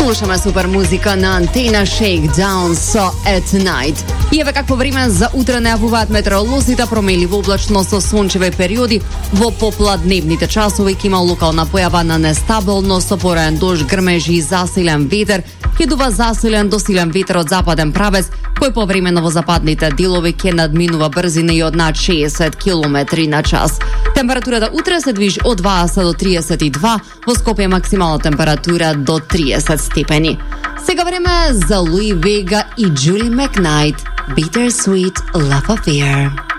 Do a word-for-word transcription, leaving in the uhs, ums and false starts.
Слушаме супер музика на Антена Shakedown со At Night. И еве какво време за утре најавуваат метеоролозите: променливо облачно со сончеви периоди. Во попладневните часови ќе има локална појава на нестабилност со пораен дожд, грмежи и засилен ветер. Ќе дува засилен до силен ветер од западен правец, кој повремено во западните делови ќе надминува брзина и од над шеесет километри на час. Температурата утре се движи од дваесет до триесет и два, во Скопје максимална температура до триесет степени. Сега време за Луи Вега и Джули Макнайт, Bittersweet Love Affair.